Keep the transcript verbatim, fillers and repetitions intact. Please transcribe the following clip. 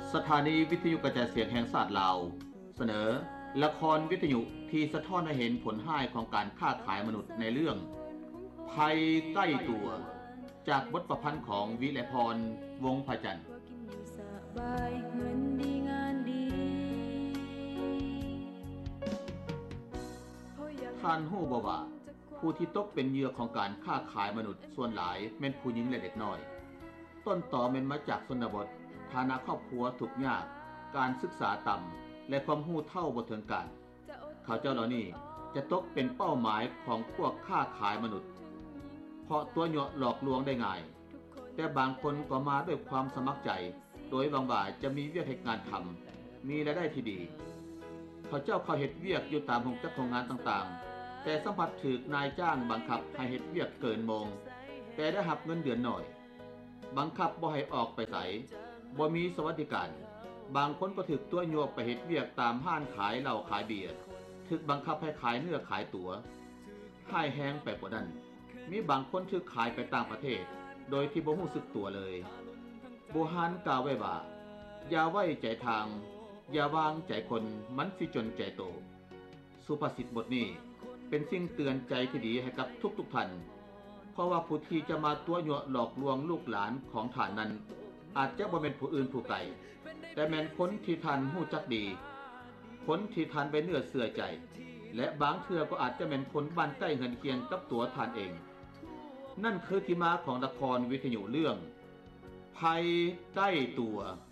สถานีวิทยุกระจายเสียงแห่งชาติลาวเสนอละครวิทยุที่สะท้อนให้เห็นผลร้ายของการค้าขายมนุษย์ในเรื่องภัยใกล้ตัวจากบทประพันธ์ของวิไลพรวงศ์พจันทร์ท่านฮู้บ่ว่าผู้ที่ตกเป็นเหยื่อของการค้าขายมนุษย์ส่วนหลายแม่นผู้หญิงและเด็กน้อยต้นตอแม่นมาจากชนบทฐานะครอบครัวทุกข์ยากการศึกษาต่ำและความรู้เท่าบ่ถึงการเขาเจ้าเหล่านี้จะตกเป็นเป้าหมายของพวกค้าขายมนุษย์เพราะตัวเหยาะหลอกลวงได้ง่ายแต่บางคนก็มาด้วยความสมัครใจโดยหวังว่าจะมีเวียกให้งานทำมีรายได้ที่ดีเขาเจ้าเขาเฮ็ดเวียกอยู่ตามโรงจักรโรงงานต่างๆแต่สัมผัสถูกนายจ้างบังคับให้เฮ็ดเวียกเกินโมงแต่ได้รับเงินเดือนน้อยบังคับบ่ให้ออกไปไสบ่มีสวัสดิการบางคนก็ถูกตัวโยกไปเฮ็ดเวียกตามห้านขายเหล้าขายเบียร์ถูกบังคับให้ขายเนื้อขายตั๋วให้แฮงไปกว่านั้นมีบางคนถูกขายไปต่างประเทศโดยที่บ่รู้สึกตัวเลยโบราณกล่าวไว้ว่าอย่าไว้ใจทางอย่าวางใจคนมันสิจนใจโตสุภาษิตบทนี้เป็นสิ่งเตือนใจที่ดีให้กับทุกๆท่านเพราะว่าผู้ที่จะมาตัวโยหลอกลวงลูกหลานของท่านนั้นอาจจะบ่เป็นผู้อื่นผู้ไกลแต่แม่นคนที่ท่านรู้จักดีคนที่ท่านไว้เนื้อเชื่อใจและบางเทื่อก็อาจจะเป็นคนบ้านใกล้เฮือนเคียงกับตัวท่านเองนั่นคือที่มาของละครวิทยุเรื่องภัยใกล้ตัว